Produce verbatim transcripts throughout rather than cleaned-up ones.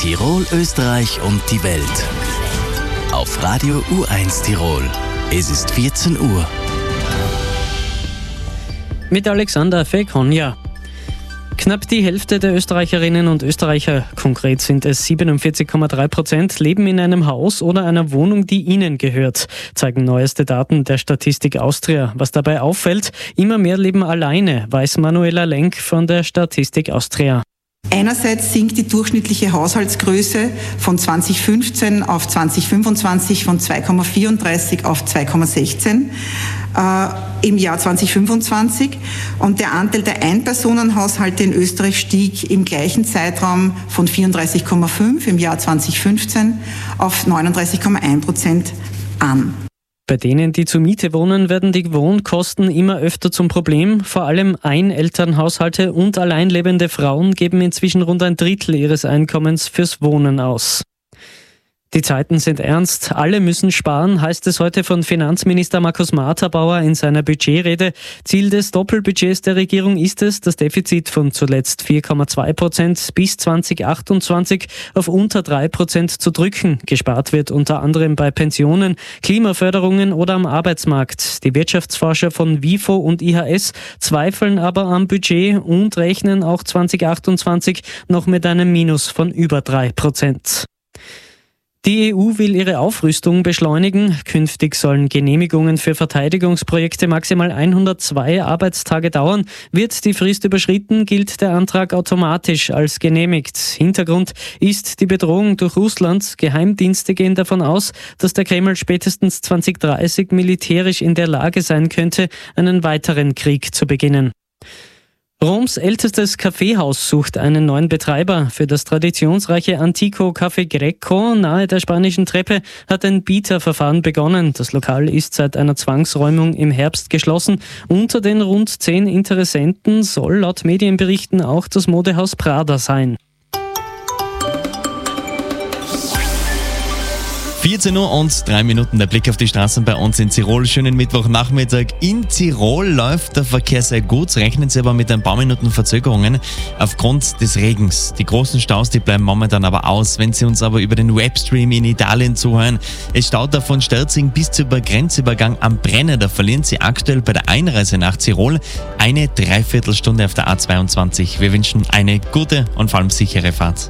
Tirol, Österreich und die Welt. Auf Radio U eins Tirol. Es ist vierzehn Uhr. Mit Alexander Fekonja. Knapp die Hälfte der Österreicherinnen und Österreicher, konkret sind es siebenundvierzig Komma drei Prozent, leben in einem Haus oder einer Wohnung, die ihnen gehört, zeigen neueste Daten der Statistik Austria. Was dabei auffällt, immer mehr leben alleine, weiß Manuela Lenk von der Statistik Austria. Einerseits sinkt die durchschnittliche Haushaltsgröße von zwanzig fünfzehn auf zwanzig fünfundzwanzig von zwei Komma vierunddreißig auf zwei Komma sechzehn äh, im Jahr zwanzig fünfundzwanzig und der Anteil der Einpersonenhaushalte in Österreich stieg im gleichen Zeitraum von vierunddreißig Komma fünf im Jahr zwanzig fünfzehn auf neununddreißig Komma eins Prozent an. Bei denen, die zur Miete wohnen, werden die Wohnkosten immer öfter zum Problem. Vor allem Einelternhaushalte und alleinlebende Frauen geben inzwischen rund ein Drittel ihres Einkommens fürs Wohnen aus. Die Zeiten sind ernst, alle müssen sparen, heißt es heute von Finanzminister Markus Marthabauer in seiner Budgetrede. Ziel des Doppelbudgets der Regierung ist es, das Defizit von zuletzt vier Komma zwei Prozent bis zwanzig achtundzwanzig auf unter drei Prozent zu drücken. Gespart wird unter anderem bei Pensionen, Klimaförderungen oder am Arbeitsmarkt. Die Wirtschaftsforscher von WIFO und I H S zweifeln aber am Budget und rechnen auch zwanzig achtundzwanzig noch mit einem Minus von über drei Prozent. Die E U will ihre Aufrüstung beschleunigen. Künftig sollen Genehmigungen für Verteidigungsprojekte maximal hundertzwei Arbeitstage dauern. Wird die Frist überschritten, gilt der Antrag automatisch als genehmigt. Hintergrund ist die Bedrohung durch Russland. Geheimdienste gehen davon aus, dass der Kreml spätestens zwanzig dreißig militärisch in der Lage sein könnte, einen weiteren Krieg zu beginnen. Roms ältestes Kaffeehaus sucht einen neuen Betreiber. Für das traditionsreiche Antico Café Greco nahe der Spanischen Treppe hat ein Bieterverfahren begonnen. Das Lokal ist seit einer Zwangsräumung im Herbst geschlossen. Unter den rund zehn Interessenten soll laut Medienberichten auch das Modehaus Prada sein. vierzehn Uhr und drei Minuten, der Blick auf die Straßen bei uns in Tirol. Schönen Mittwochnachmittag. In Tirol läuft der Verkehr sehr gut, rechnen Sie aber mit ein paar Minuten Verzögerungen aufgrund des Regens. Die großen Staus, die bleiben momentan aber aus. Wenn Sie uns aber über den Webstream in Italien zuhören, es staut da von Sterzing bis zum Grenzübergang am Brenner. Da verlieren Sie aktuell bei der Einreise nach Tirol eine Dreiviertelstunde auf der A zweiundzwanzig. Wir wünschen eine gute und vor allem sichere Fahrt.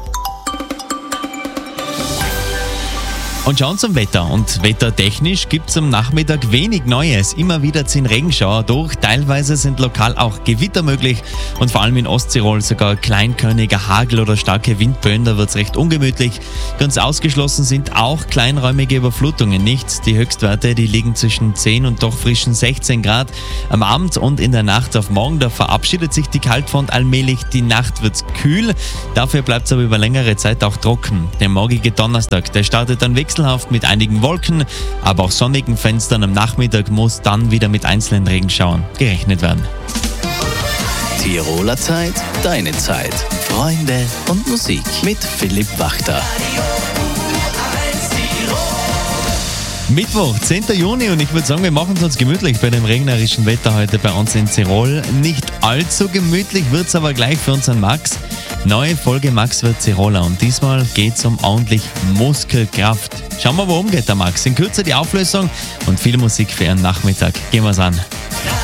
Und schauen zum Wetter. Und wettertechnisch gibt es am Nachmittag wenig Neues. Immer wieder ziehen Regenschauer durch. Teilweise sind lokal auch Gewitter möglich. Und vor allem in Osttirol sogar kleinkörniger Hagel oder starke Windböen. Da wird es recht ungemütlich. Ganz ausgeschlossen sind auch kleinräumige Überflutungen nicht. Die Höchstwerte, die liegen zwischen zehn und doch frischen sechzehn Grad. Am Abend und in der Nacht auf morgen, da verabschiedet sich die Kaltfront allmählich. Die Nacht wird kühl. Dafür bleibt es aber über längere Zeit auch trocken. Der morgige Donnerstag, der startet dann wechselhaft mit einigen Wolken, aber auch sonnigen Fenstern. Am Nachmittag muss dann wieder mit einzelnen Regenschauern gerechnet werden. Tiroler Zeit, deine Zeit. Freunde und Musik mit Philipp Wachter. Mittwoch, zehnten Juni, und ich würde sagen, wir machen es uns gemütlich bei dem regnerischen Wetter heute bei uns in Tirol. Nicht allzu gemütlich wird es aber gleich für unseren Max. Neue Folge Max wird Tiroler und diesmal geht es um ordentlich Muskelkraft. Schauen wir, worum geht der Max. In Kürze die Auflösung und viel Musik für Ihren Nachmittag. Gehen wir's an.